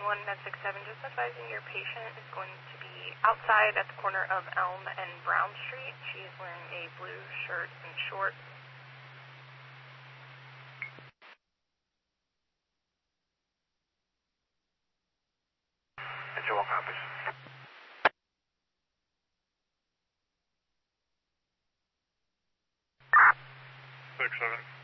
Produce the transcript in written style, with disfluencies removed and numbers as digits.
967, just advising your patient is going to be outside at the corner of Elm and Brown Street. She is wearing a blue shirt and shorts. Engine 1 copies. 6-7.